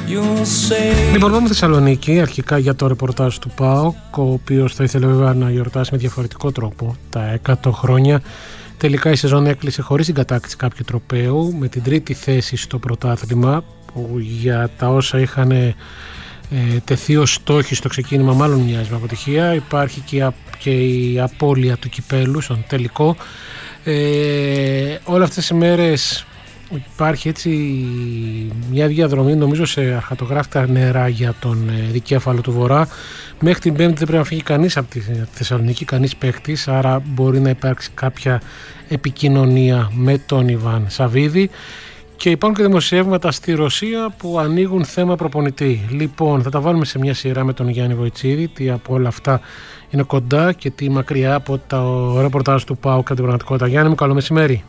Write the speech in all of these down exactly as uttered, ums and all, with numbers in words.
Λοιπόν, πάμε Θεσσαλονίκη αρχικά για το ρεπορτάζ του ΠΑΟΚ, ο οποίος θα ήθελε βέβαια να γιορτάσει με διαφορετικό τρόπο τα εκατό χρόνια. Τελικά η σεζόν έκλεισε χωρίς την κατάκτηση κάποιου τροπαίου, με την τρίτη θέση στο πρωτάθλημα, που για τα όσα είχαν ε, τεθεί ως στόχοι στο ξεκίνημα μάλλον μοιάζει με αποτυχία. Υπάρχει και, α, και η απώλεια του κυπέλου στον τελικό. Ε, όλα αυτές τις ημέρες υπάρχει έτσι μια διαδρομή νομίζω σε αρχατογράφητα νερά για τον ε, δικέφαλο του Βορρά. Μέχρι την Πέμπτη δεν πρέπει να φύγει κανείς από τη Θεσσαλονίκη, κανείς παίκτης, άρα μπορεί να υπάρξει κάποια επικοινωνία με τον Ιβάν Σαββίδη. Και υπάρχουν και δημοσιεύματα στη Ρωσία που ανοίγουν θέμα προπονητή. Λοιπόν, θα τα βάλουμε σε μια σειρά με τον Γιάννη Βοητσίδη, τι από όλα αυτά είναι κοντά και τι μακριά από το ρεπορτάζ του ΠΑΟΚ και την πραγματικότητα. Γιάννη μου, καλό μεσημέρι.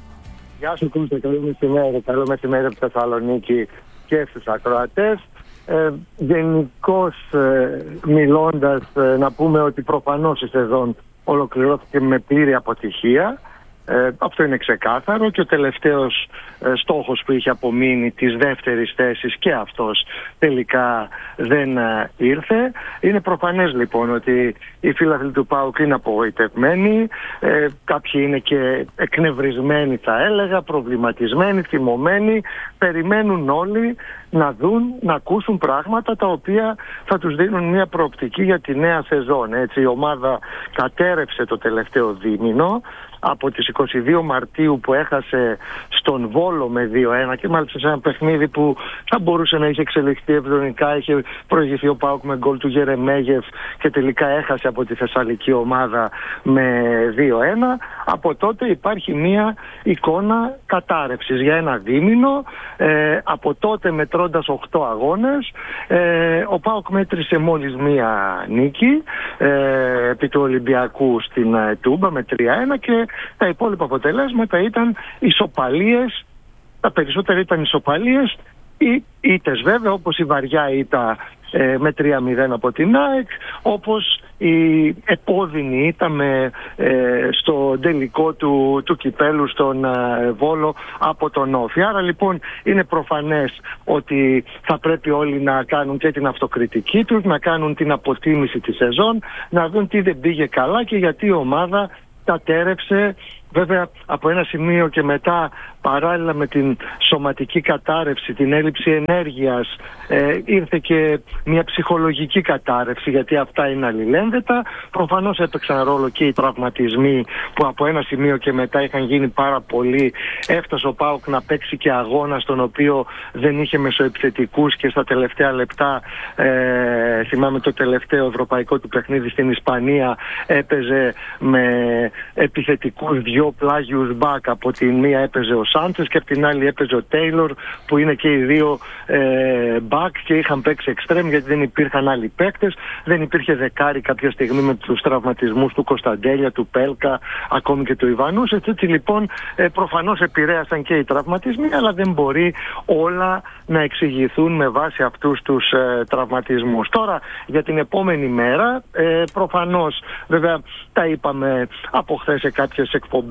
Γεια σου Κώστα, καλό μεσημέρι. Καλό μεσημέρι από τη Θεσσαλονίκη και στους ακροατές. Ε, γενικώς ε, μιλώντας, ε, να πούμε ότι προφανώς η σεζόν ολοκληρώθηκε με πλήρη αποτυχία. Ε, αυτό είναι ξεκάθαρο και ο τελευταίος ε, στόχος που είχε απομείνει της δεύτερης θέσης και αυτός τελικά δεν ε, ήρθε. Είναι προφανές λοιπόν ότι οι φίλαθλοι του ΠΑΟΚ είναι απογοητευμένοι, ε, κάποιοι είναι και εκνευρισμένοι θα έλεγα, προβληματισμένοι, θυμωμένοι, περιμένουν όλοι να δουν, να ακούσουν πράγματα τα οποία θα τους δίνουν μια προοπτική για τη νέα σεζόν. Έτσι, η ομάδα κατέρευσε το τελευταίο δίμηνο από τις είκοσι δύο Μαρτίου που έχασε στον Βόλο με δύο ένα και μάλιστα σε ένα παιχνίδι που θα μπορούσε να είχε εξελιχθεί ευδονικά, είχε προηγηθεί ο ΠΑΟΚ με γκολ του Γερεμέγεφ και τελικά έχασε από τη θεσσαλική ομάδα με δύο ένα. Από τότε υπάρχει μια εικόνα κατάρρευσης για ένα δίμηνο. Ε, από τότε μετρώντας οκτώ αγώνες, ε, ο ΠΑΟΚ μέτρησε μόλις μία νίκη ε, επί του Ολυμπιακού στην ε, Τούμπα με τρία ένα και τα υπόλοιπα αποτελέσματα ήταν ισοπαλίες, τα περισσότερα ήταν ισοπαλίες ή ήττες βέβαια, όπως η βαριά ήττα ε, με τρία μηδέν από την ΑΕΚ, όπως η επώδυνη ήττα με, ε, στο τελικό του, του κυπέλου στον ε, Βόλο από τον Όφη. Άρα λοιπόν είναι προφανές ότι θα πρέπει όλοι να κάνουν και την αυτοκριτική τους, να κάνουν την αποτίμηση της σεζόν, να δουν τι δεν πήγε καλά και γιατί η ομάδα κατέρευσε. Βέβαια από ένα σημείο και μετά, παράλληλα με την σωματική κατάρρευση, την έλλειψη ενέργειας, ε, ήρθε και μια ψυχολογική κατάρρευση, γιατί αυτά είναι αλληλένδετα. Προφανώς έπαιξαν ρόλο και οι τραυματισμοί που από ένα σημείο και μετά είχαν γίνει πάρα πολλοί. Έφτασε ο ΠΑΟΚ να παίξει και αγώνα στον οποίο δεν είχε μεσοεπιθετικούς και στα τελευταία λεπτά, ε, θυμάμαι το τελευταίο ευρωπαϊκό του παιχνίδι στην Ισπανία, έπαιζε με επιθετικούς δυο πλάγιους μπακ. Από τη μία έπαιζε ο Σάντσες και από την άλλη έπαιζε ο Τέιλορ, που είναι και οι δύο ε, μπακ και είχαν παίξει εξτρέμ γιατί δεν υπήρχαν άλλοι παίκτες. Δεν υπήρχε δεκάρι κάποια στιγμή με τους τραυματισμούς του Κωνσταντέλια, του Πέλκα, ακόμη και του Ιβανούς. Έτσι λοιπόν ε, προφανώς επηρέασαν και οι τραυματισμοί, αλλά δεν μπορεί όλα να εξηγηθούν με βάση αυτούς τους ε, τραυματισμούς. Τώρα για την επόμενη μέρα, ε, προφανώς βέβαια τα είπαμε από χθες σε κάποιες εκπομπές,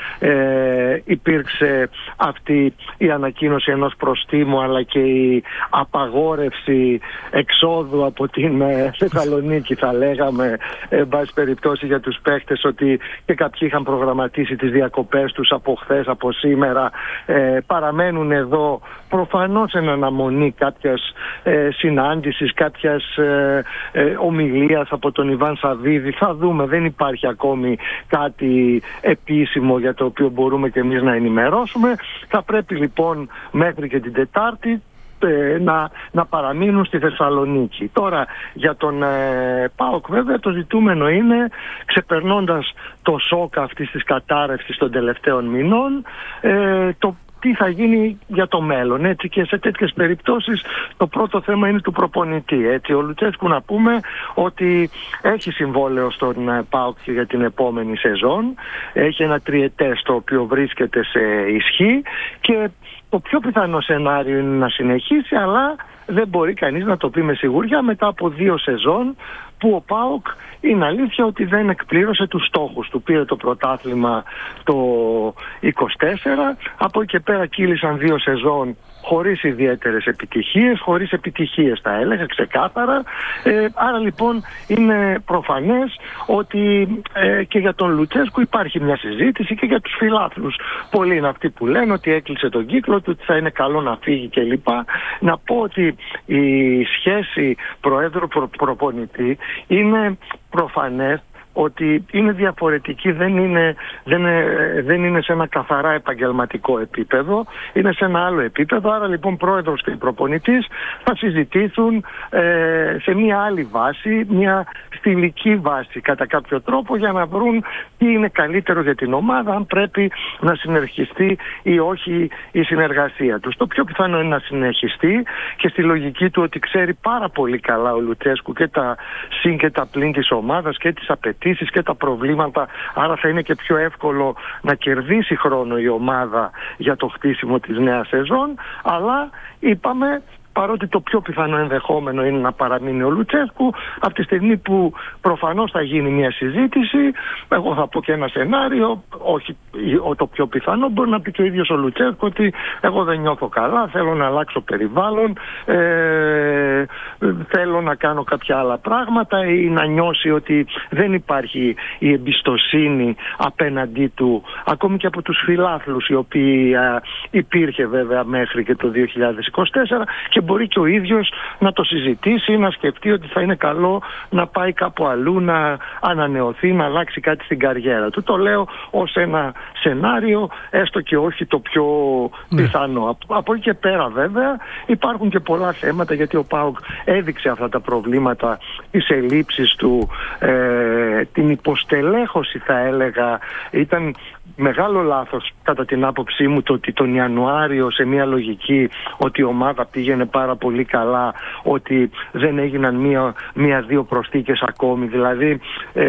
Ε, υπήρξε αυτή η ανακοίνωση ενός προστίμου αλλά και η απαγόρευση εξόδου από την ε, Θεσσαλονίκη, θα λέγαμε, εν πάση περιπτώσει, για τους παίχτες, ότι και κάποιοι είχαν προγραμματίσει τις διακοπές τους από χθες, από σήμερα, ε, παραμένουν εδώ προφανώς εν αναμονή κάποιας ε, συνάντησης, κάποιας ε, ε, ομιλίας από τον Ιβάν Σαββίδη. Θα δούμε, δεν υπάρχει ακόμη κάτι επίσημο για το οποίο μπορούμε και εμείς να ενημερώσουμε. Θα πρέπει λοιπόν μέχρι και την Τετάρτη ε, να, να παραμείνουν στη Θεσσαλονίκη. Τώρα για τον ε, ΠΑΟΚ βέβαια το ζητούμενο είναι, ξεπερνώντας το σοκ αυτής της κατάρρευσης των τελευταίων μηνών, ε, το τι θα γίνει για το μέλλον. Έτσι, και σε τέτοιες περιπτώσεις το πρώτο θέμα είναι του προπονητή. Έτσι, ο Λουτσέσκου, να πούμε ότι έχει συμβόλαιο στον ΠΑΟΚ για την επόμενη σεζόν. Έχει ένα τριετές το οποίο βρίσκεται σε ισχύ και το πιο πιθανό σενάριο είναι να συνεχίσει, αλλά δεν μπορεί κανείς να το πει με σιγουριά μετά από δύο σεζόν που ο ΠΑΟΚ είναι αλήθεια ότι δεν εκπλήρωσε τους στόχους του. Πήρε το πρωτάθλημα το είκοσι τέσσερα, από εκεί και πέρα κύλησαν δύο σεζόν χωρίς ιδιαίτερες επιτυχίες, χωρίς επιτυχίες θα έλεγα ξεκάθαρα. Ε, άρα λοιπόν είναι προφανές ότι ε, και για τον Λουτσέσκου υπάρχει μια συζήτηση και για τους φιλάθλους. Πολλοί είναι αυτοί που λένε ότι έκλεισε τον κύκλο του, ότι θα είναι καλό να φύγει κλπ. Να πω ότι η σχέση προέδρου-προπονητή είναι προφανές ότι είναι διαφορετική, δεν είναι, δεν, είναι, δεν είναι σε ένα καθαρά επαγγελματικό επίπεδο, είναι σε ένα άλλο επίπεδο. Άρα λοιπόν πρόεδρος και προπονητής θα συζητήσουν ε, σε μια άλλη βάση, μια στιλική βάση κατά κάποιο τρόπο, για να βρουν τι είναι καλύτερο για την ομάδα, αν πρέπει να συνεχιστεί ή όχι η συνεργασία τους. Το πιο πιθανό είναι να συνεχιστεί, και στη λογική του ότι ξέρει πάρα πολύ καλά ο Λουτσέσκου και τα συν και τα πλην της ομάδας και τις απαιτήσεις και τα προβλήματα, άρα θα είναι και πιο εύκολο να κερδίσει χρόνο η ομάδα για το χτίσιμο της νέας σεζόν. Αλλά είπαμε, παρότι το πιο πιθανό ενδεχόμενο είναι να παραμείνει ο Λουτσέσκου, από τη στιγμή που προφανώς θα γίνει μια συζήτηση, εγώ θα πω και ένα σενάριο, όχι το πιο πιθανό, μπορεί να πει και ο ίδιος ο Λουτσέσκου ότι εγώ δεν νιώθω καλά, θέλω να αλλάξω περιβάλλον, ε, θέλω να κάνω κάποια άλλα πράγματα, ή να νιώσει ότι δεν υπάρχει η εμπιστοσύνη απέναντί του, ακόμη και από τους φιλάθλους, οι οποίοι α, υπήρχε βέβαια μέχρι και το δύο χιλιάδες είκοσι τέσσερα, και μπορεί και ο ίδιος να το συζητήσει, να σκεφτεί ότι θα είναι καλό να πάει κάπου αλλού, να ανανεωθεί, να αλλάξει κάτι στην καριέρα του. Το λέω ως ένα σενάριο, έστω και όχι το πιο ναι. πιθανό. Από, από εκεί και πέρα βέβαια υπάρχουν και πολλά θέματα, γιατί ο ΠΑΟΚ έδειξε αυτά τα προβλήματα, τις ελλείψεις του, ε, την υποστελέχωση θα έλεγα. Ήταν μεγάλο λάθος κατά την άποψή μου το ότι τον Ιανουάριο, σε μια λογική ότι η ομάδα πήγαινε πάρα πολύ καλά, ότι δεν έγιναν μία, μία-δύο προσθήκες ακόμη. Δηλαδή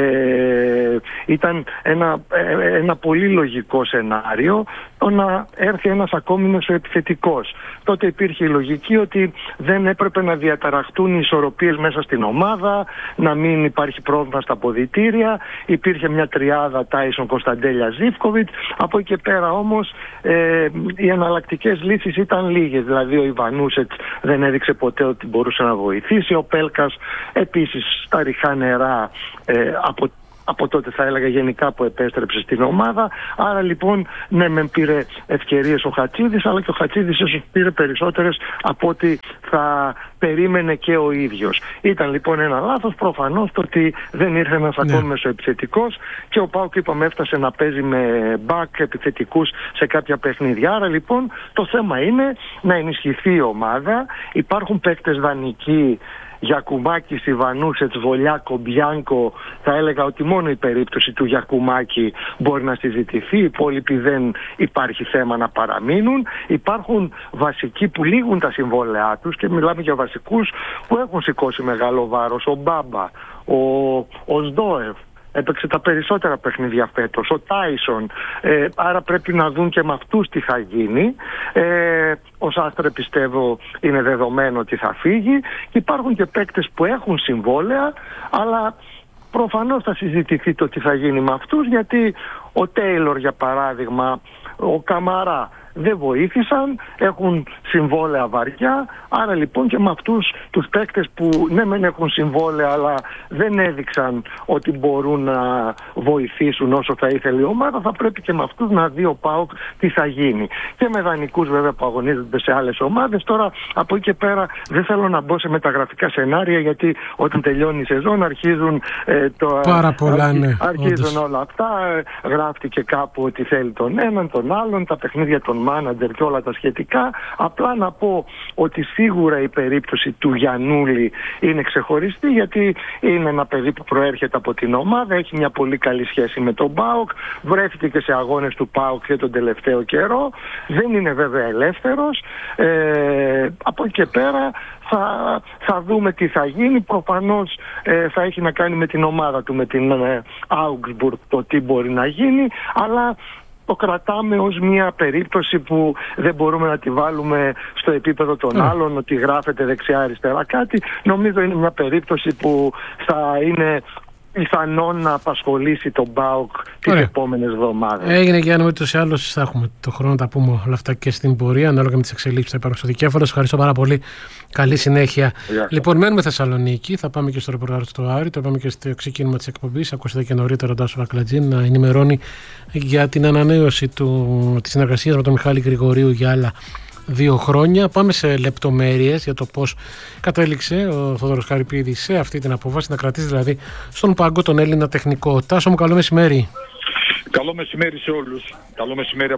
ε, ήταν ένα, ε, ένα πολύ λογικό σενάριο το να έρθει ένας ακόμη μεσοεπιθετικός. Τότε υπήρχε η λογική ότι δεν έπρεπε να διαταραχτούν οι ισορροπίες μέσα στην ομάδα, να μην υπάρχει πρόβλημα στα αποδυτήρια. Υπήρχε μια τριάδα Τάισον, Κωνσταντέλια, Ζίβκοβιτς. Από εκεί και πέρα όμως ε, οι εναλλακτικές λύσεις ήταν λίγες. Δηλαδή ο Ιβανούσετς δεν έδειξε ποτέ ότι μπορούσε να βοηθήσει. Ο Πέλκας επίσης στα ριχά νερά ε, από από τότε θα έλεγα γενικά που επέστρεψε στην ομάδα. Άρα λοιπόν ναι, μεν πήρε ευκαιρίες ο Χατσίδης, αλλά και ο Χατσίδης ίσως πήρε περισσότερες από ό,τι θα περίμενε και ο ίδιος. Ήταν λοιπόν ένα λάθος προφανώς το ότι δεν ήρθε ένας ναι. ακόμη μεσοεπιθετικός, και ο ΠΑΟΚ είπαμε έφτασε να παίζει με μπακ επιθετικούς σε κάποια παιχνίδια. Άρα λοιπόν το θέμα είναι να ενισχυθεί η ομάδα. Υπάρχουν παίκτες δανεικοί, Γιακουμάκη, Ιβανούσετς, Βολιάκο, Μπιάνκο. Θα έλεγα ότι μόνο η περίπτωση του Γιακουμάκη μπορεί να συζητηθεί. Οι υπόλοιποι δεν υπάρχει θέμα να παραμείνουν. Υπάρχουν βασικοί που λήγουν τα συμβόλαιά τους, και μιλάμε για βασικούς που έχουν σηκώσει μεγάλο βάρος. Ο Μπάμπα, ο, ο Σντόεφ έπαιξε τα περισσότερα παιχνίδια φέτος, ο Τάισον, ε, άρα πρέπει να δουν και με αυτούς τι θα γίνει. Ε, ο Σάστρε πιστεύω είναι δεδομένο ότι θα φύγει. Υπάρχουν και παίκτες που έχουν συμβόλαια, αλλά προφανώς θα συζητηθεί το τι θα γίνει με αυτούς, γιατί ο Τέιλορ για παράδειγμα, ο Καμαρά δεν βοήθησαν, έχουν συμβόλαια βαριά. Άρα λοιπόν και με αυτούς τους παίκτες που ναι μεν έχουν συμβόλαια αλλά δεν έδειξαν ότι μπορούν να βοηθήσουν όσο θα ήθελε η ομάδα, θα πρέπει και με αυτούς να δει ο ΠΑΟΚ τι θα γίνει. Και με δανεικούς βέβαια που αγωνίζονται σε άλλες ομάδες. Τώρα από εκεί και πέρα δεν θέλω να μπω σε μεταγραφικά σενάρια, γιατί όταν τελειώνει η σεζόν αρχίζουν ε, το, πάρα πολλά, αρχι, ναι, αρχίζουν όντως. όλα αυτά. Γράφτηκε κάπου ότι θέλει τον έναν, τον άλλον, τα παιχνίδια των μάνατζερ και όλα τα σχετικά. Απλά να πω ότι σίγουρα η περίπτωση του Γιαννούλη είναι ξεχωριστή, γιατί είναι ένα παιδί που προέρχεται από την ομάδα, έχει μια πολύ καλή σχέση με τον ΠΑΟΚ, βρέθηκε και σε αγώνες του ΠΑΟΚ και τον τελευταίο καιρό. Δεν είναι βέβαια ελεύθερος. Ε, από εκεί και πέρα θα, θα δούμε τι θα γίνει. Προφανώς ε, θα έχει να κάνει με την ομάδα του, με την ε, Augsburg, το τι μπορεί να γίνει, αλλά το κρατάμε ως μια περίπτωση που δεν μπορούμε να τη βάλουμε στο επίπεδο των mm. άλλων, ότι γράφεται δεξιά-αριστερά κάτι. Νομίζω είναι μια περίπτωση που θα είναι πιθανόν να απασχολήσει τον ΠΑΟΚ τις επόμενες εβδομάδες. Έγινε και αν ούτως ή άλλως θα έχουμε το χρόνο να τα πούμε όλα αυτά και στην πορεία, ανάλογα με τις εξελίξεις που θα υπάρχουν στο δικέφαλο. Ευχαριστώ πάρα πολύ. Καλή συνέχεια. Yeah. Λοιπόν, μένουμε Θεσσαλονίκη. Θα πάμε και στο ρεπορτάζ του Άρη. Το πάμε και στο ξεκίνημα της εκπομπής. Ακούσατε και νωρίτερα τον Τάσο Βακλατζή να ενημερώνει για την ανανέωση του, της συνεργασίας με τον Μιχάλη Γρηγορίου για άλλα δύο χρόνια. Πάμε σε λεπτομέρειες για το πώς κατέληξε ο Θόδωρος Χαρυπίδης σε αυτή την απόφαση, να κρατήσει δηλαδή στον πάγκο τον Έλληνα τεχνικό. Τάσο μου, καλό μεσημέρι. Καλό μεσημέρι σε όλους. Καλό μεσημέρι.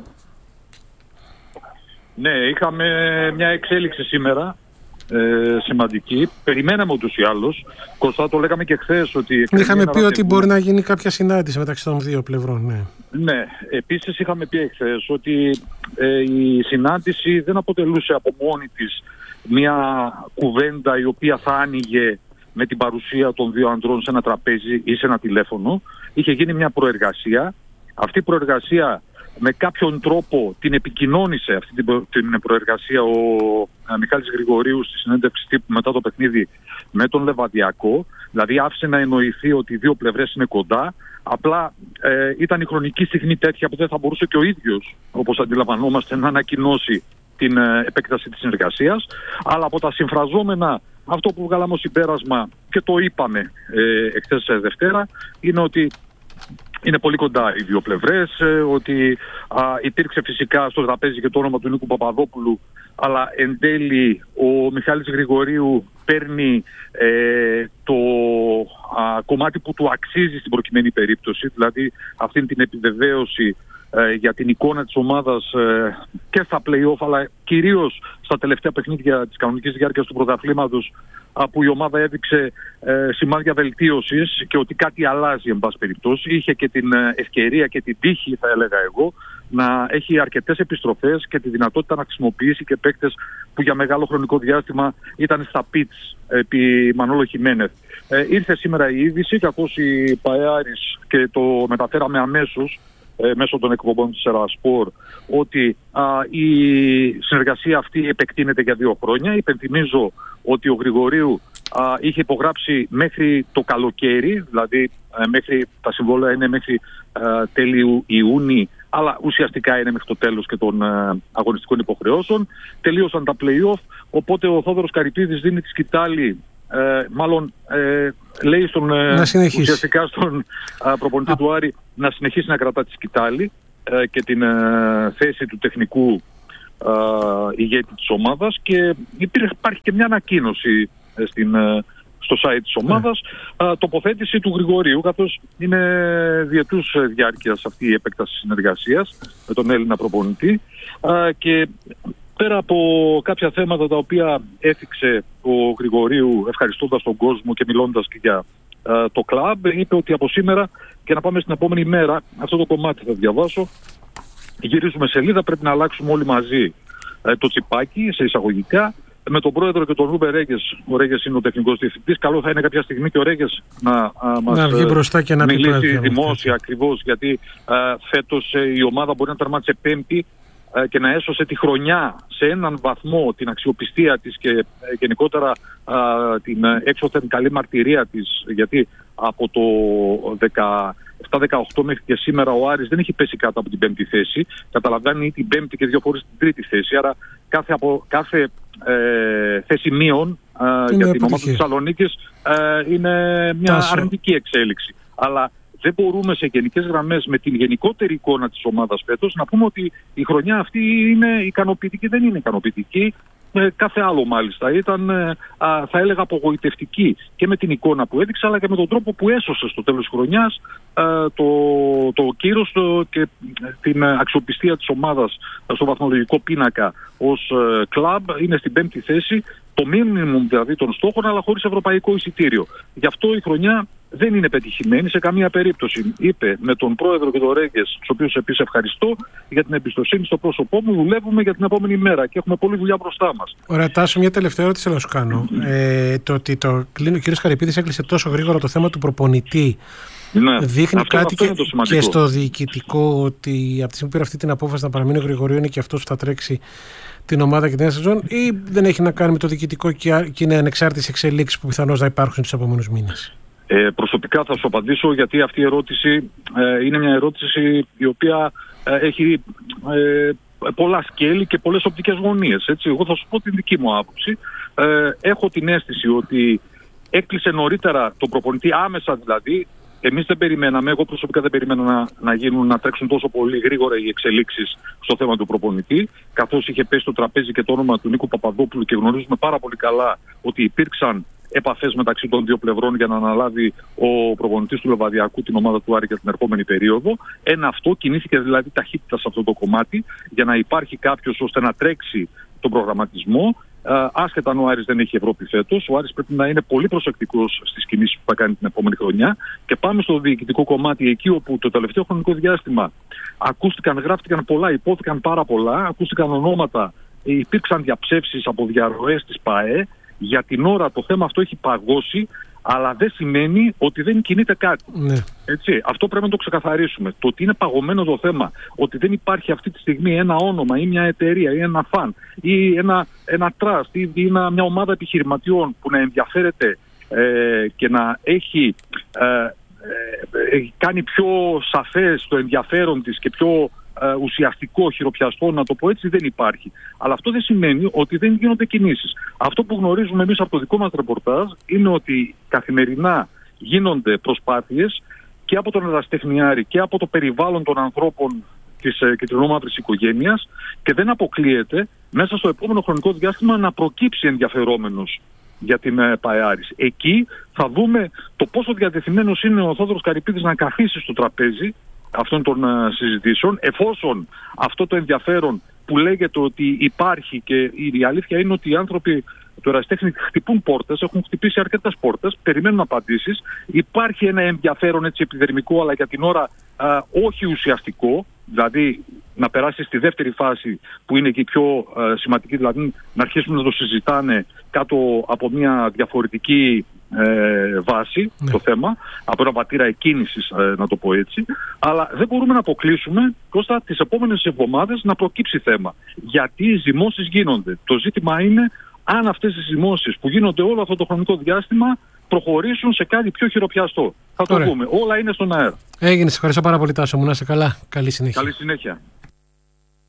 Ναι, είχαμε μια εξέλιξη σήμερα ε, σημαντική. Περιμέναμε ούτως ή άλλως. Κωστά, το λέγαμε και χθες ότι... Είχαμε πει ότι μπορεί να γίνει κάποια συνάντηση μεταξύ των δύο πλευρών. Ναι, ναι. Επίσης είχαμε πει χθες ότι ε, η συνάντηση δεν αποτελούσε από μόνη της μια κουβέντα η οποία θα άνοιγε με την παρουσία των δύο ανδρών σε ένα τραπέζι ή σε ένα τηλέφωνο. Είχε γίνει μια προεργασία. Αυτή η προεργασία με κάποιον τρόπο την επικοινώνησε αυτή την προεργασία ο Μιχάλης Γρηγορίου στη συνέντευξη τύπου μετά το παιχνίδι με τον Λεβαδιακό. Δηλαδή άφησε να εννοηθεί ότι οι δύο πλευρές είναι κοντά. Απλά ε, ήταν η χρονική στιγμή τέτοια που δεν θα μπορούσε και ο ίδιος, όπως αντιλαμβανόμαστε, να ανακοινώσει την ε, επέκταση της συνεργασίας. Αλλά από τα συμφραζόμενα, αυτό που βγάλαμε ως συμπέρασμα και το είπαμε ε, εχθές Δευτέρα, είναι ότι είναι πολύ κοντά οι δύο πλευρές, ε, ότι α, υπήρξε φυσικά στο τραπέζι και το όνομα του Νίκου Παπαδόπουλου, αλλά εν τέλει ο Μιχάλης Γρηγορίου παίρνει ε, το α, κομμάτι που του αξίζει στην προκειμένη περίπτωση, δηλαδή αυτήν την επιβεβαίωση ε, για την εικόνα της ομάδας ε, και στα play-off, αλλά κυρίως στα τελευταία παιχνίδια της κανονικής διάρκειας του πρωταθλήματος, που η ομάδα έδειξε ε, σημάδια βελτίωσης και ότι κάτι αλλάζει εν πάση περιπτώσει. Είχε και την ευκαιρία και την τύχη, θα έλεγα εγώ, να έχει αρκετές επιστροφές και τη δυνατότητα να χρησιμοποιήσει και παίκτες που για μεγάλο χρονικό διάστημα ήταν στα πιτς επί Μανόλο Χιμένεθ. Ε, ήρθε σήμερα η είδηση, καθώς η ΠαΕ-Άρης, και το μεταφέραμε αμέσως ε, μέσω των εκπομπών της Ερασπορ, ότι α, η συνεργασία αυτή επεκτείνεται για δύο χρόνια. Υπενθυμίζω ότι ο Γρηγορίου α, είχε υπογράψει μέχρι το καλοκαίρι, δηλαδή α, μέχρι, τα συμβόλαια είναι μέχρι α, τέλη Ιούνιου, αλλά ουσιαστικά είναι μέχρι το τέλος και των α, αγωνιστικών υποχρεώσεων. Τελείωσαν τα play-off, οπότε ο Θόδωρος Καρυπίδης δίνει τη σκητάλη, ε, μάλλον ε, λέει στον, ουσιαστικά στον α, προπονητή Α. του Άρη να συνεχίσει να κρατά τη σκητάλη ε, και την ε, θέση του τεχνικού Uh, ηγέτη της ομάδας, και υπάρχει και μια ανακοίνωση uh, στην, uh, στο site της ομάδας, uh, τοποθέτηση του Γρηγορίου, καθώς είναι διετούς uh, διάρκειας αυτή η επέκταση συνεργασίας με τον Έλληνα προπονητή, uh, και πέρα από κάποια θέματα τα οποία έθιξε ο Γρηγορίου ευχαριστώντας τον κόσμο και μιλώντας και για uh, το κλαμπ, είπε ότι από σήμερα και να πάμε στην επόμενη μέρα, αυτό το κομμάτι θα διαβάσω, γυρίζουμε σελίδα, πρέπει να αλλάξουμε όλοι μαζί ε, το τσιπάκι, σε εισαγωγικά, με τον πρόεδρο και τον Ρούμπε Ρέγγες. Ο Ρέγγες είναι ο τεχνικός διευθυντής. Καλό θα είναι κάποια στιγμή και ο Ρέγγες να α, μας να βγει μπροστά και να μιλήσει δημόσια ακριβώς, γιατί α, φέτος ε, η ομάδα μπορεί να τερμάτισε πέμπτη ε, και να έσωσε τη χρονιά σε έναν βαθμό την αξιοπιστία της και ε, γενικότερα α, την έξωθεν καλή μαρτυρία της, γιατί από το δεκαεπτά δεκαοκτώ μέχρι και σήμερα ο Άρης δεν έχει πέσει κάτω από την πέμπτη θέση. Καταλαβαίνει την πέμπτη και δύο φορές την τρίτη θέση. Άρα κάθε, από, κάθε ε, θέση μείων ε, για την ομάδα της Θεσσαλονίκης ε, είναι μια Τάσο. αρνητική εξέλιξη. Αλλά δεν μπορούμε σε γενικές γραμμές με την γενικότερη εικόνα της ομάδας φέτος να πούμε ότι η χρονιά αυτή είναι ικανοποιητική. Δεν είναι ικανοποιητική. Με κάθε άλλο μάλιστα ήταν, α, θα έλεγα, απογοητευτική και με την εικόνα που έδειξε, αλλά και με τον τρόπο που έσωσε στο τέλος της χρονιάς α, το, το κύρος το, και την αξιοπιστία της ομάδας στο βαθμολογικό πίνακα ως α, κλαμπ. Είναι στην πέμπτη θέση, το μίνιμουμ δηλαδή των στόχων, αλλά χωρίς ευρωπαϊκό εισιτήριο. Γι' αυτό η χρονιά δεν είναι πετυχημένη σε καμία περίπτωση. Είπε με τον πρόεδρο και τον Ρέγγες, τους οποίους επίσης ευχαριστώ για την εμπιστοσύνη στο πρόσωπό μου, δουλεύουμε για την επόμενη μέρα και έχουμε πολλή δουλειά μπροστά μας. Ωραία, Τάσο, μια τελευταία ερώτηση να σου κάνω. ε, το ότι το, ο κ. Χαρυπίδης έκλεισε τόσο γρήγορα το θέμα του προπονητή Ναι. Δείχνει αυτό, κάτι αυτό και, και στο διοικητικό ότι από τη στιγμή που πήρε αυτή την απόφαση να παραμείνει ο Γρηγορίου είναι και αυτός που θα τρέξει την ομάδα και την νέα σεζόν, ή δεν έχει να κάνει με το διοικητικό και, και είναι ανεξάρτητες εξελίξεις που πιθανώς να υπάρχουν στους επόμενους μήνες? Ε, προσωπικά θα σου απαντήσω, γιατί αυτή η ερώτηση ε, είναι μια ερώτηση η οποία ε, έχει ε, πολλά σκέλη και πολλές οπτικές γωνίες. Έτσι. Εγώ θα σου πω την δική μου άποψη. Ε, έχω την αίσθηση ότι έκλεισε νωρίτερα τον προπονητή, άμεσα δηλαδή. Εμείς δεν περιμέναμε, εγώ προσωπικά δεν περίμενα να, να, γίνουν, να τρέξουν τόσο πολύ γρήγορα οι εξελίξεις στο θέμα του προπονητή, καθώς είχε πέσει στο τραπέζι και το όνομα του Νίκου Παπαδόπουλου και γνωρίζουμε πάρα πολύ καλά ότι υπήρξαν επαφές μεταξύ των δύο πλευρών για να αναλάβει ο προπονητής του Λεβαδιακού την ομάδα του Άρη για την ερχόμενη περίοδο. Ένα αυτό, κινήθηκε δηλαδή ταχύτητα σε αυτό το κομμάτι για να υπάρχει κάποιος ώστε να τρέξει τον προγραμματισμό. Uh, άσχετα αν ο Άρης δεν έχει Ευρώπη φέτος, ο Άρης πρέπει να είναι πολύ προσεκτικός στις κινήσεις που θα κάνει την επόμενη χρονιά. Και πάμε στο διοικητικό κομμάτι, εκεί όπου το τελευταίο χρονικό διάστημα ακούστηκαν, γράφτηκαν πολλά, υπόθηκαν πάρα πολλά, ακούστηκαν ονόματα, υπήρξαν διαψεύσεις από διαρροές της ΠΑΕ. Για την ώρα το θέμα αυτό έχει παγώσει, αλλά δεν σημαίνει ότι δεν κινείται κάτι. Ναι. Έτσι, αυτό πρέπει να το ξεκαθαρίσουμε. Το ότι είναι παγωμένο το θέμα, ότι δεν υπάρχει αυτή τη στιγμή ένα όνομα ή μια εταιρεία ή ένα φαν ή ένα, ένα trust ή ένα, μια ομάδα επιχειρηματιών που να ενδιαφέρεται ε, και να έχει ε, ε, κάνει πιο σαφές το ενδιαφέρον της και πιο ε, ουσιαστικό, χειροπιαστό, να το πω έτσι, δεν υπάρχει. Αλλά αυτό δεν σημαίνει ότι δεν γίνονται κινήσεις. Αυτό που γνωρίζουμε εμείς από το δικό μας ρεπορτάζ είναι ότι καθημερινά γίνονται προσπάθειες και από τον ερασιτεχνιάρη και από το περιβάλλον των ανθρώπων της κεντρινόμαυρης οικογένειας, και δεν αποκλείεται μέσα στο επόμενο χρονικό διάστημα να προκύψει ενδιαφερόμενος για την ΠΑΕ Άρης. Εκεί θα δούμε το πόσο διατεθειμένος είναι ο Θόδωρος Καρυπίδης να καθίσει στο τραπέζι αυτών των συζητήσεων, εφόσον αυτό το ενδιαφέρον που λέγεται ότι υπάρχει, και η αλήθεια είναι ότι οι άνθρωποι του ερασιτέχνη χτυπούν πόρτες, έχουν χτυπήσει αρκετές πόρτες, περιμένουν απαντήσεις. Υπάρχει ένα ενδιαφέρον έτσι επιδερμικό, αλλά για την ώρα α, όχι ουσιαστικό, δηλαδή να περάσει στη δεύτερη φάση που είναι και η πιο α, σημαντική, δηλαδή να αρχίσουν να το συζητάνε κάτω από μια διαφορετική ε, βάση, ναι, το θέμα, από ένα πατήρα εκκίνησης, ε, να το πω έτσι. Αλλά δεν μπορούμε να αποκλείσουμε Κώστα τις επόμενες εβδομάδες να προκύψει θέμα. Γιατί οι ζυμώσεις γίνονται. Το ζήτημα είναι αν αυτές οι ζυμώσεις που γίνονται όλο αυτό το χρονικό διάστημα προχωρήσουν σε κάτι πιο χειροπιαστό. Θα το Ωραία. πούμε. Όλα είναι στον αέρα. Έγινε. Σε ευχαριστώ πάρα πολύ, Τάσο μου. Να είσαι καλά. Καλή συνέχεια. Καλή συνέχεια.